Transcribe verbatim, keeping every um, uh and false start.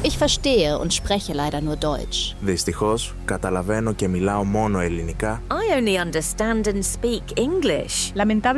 Ich verstehe und spreche leider nur Deutsch. Δυστυχώς, καταλαβαίνω και μιλάω μόνο ελληνικά. I only understand and speak English. Lamentablemente